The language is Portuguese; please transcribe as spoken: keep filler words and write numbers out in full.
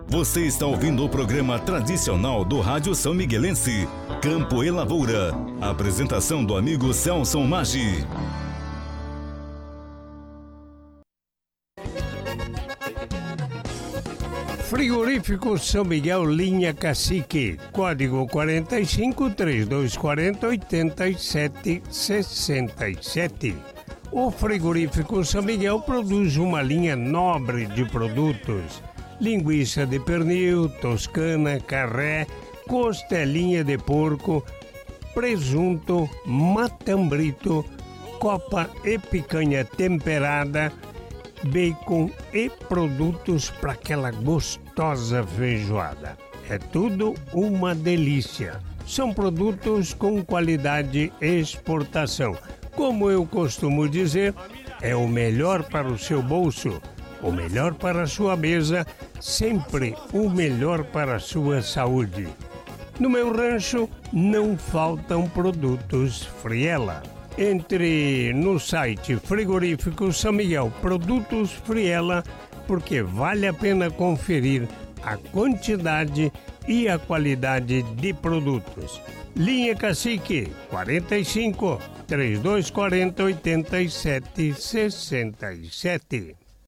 Você está ouvindo o programa tradicional do Rádio São Miguelense, Campo e Lavoura. Apresentação do amigo Celso Maggi. Frigorífico São Miguel, linha Cacique, código quarenta e cinco, trinta e dois quarenta, oitenta e sete sessenta e sete. O Frigorífico São Miguel produz uma linha nobre de produtos: linguiça de pernil, toscana, carré, costelinha de porco, presunto, matambrito, copa e picanha temperada, bacon e produtos para aquela gostosa feijoada. É tudo uma delícia. São produtos com qualidade e exportação. Como eu costumo dizer, é o melhor para o seu bolso, o melhor para a sua mesa, sempre o melhor para a sua saúde. No meu rancho não faltam produtos Friela. Entre no site Frigorífico São Miguel Produtos Friela, porque vale a pena conferir a quantidade e a qualidade de produtos. Linha Cacique, quarenta e cinco, trinta e dois quarenta, oitenta e sete sessenta e sete.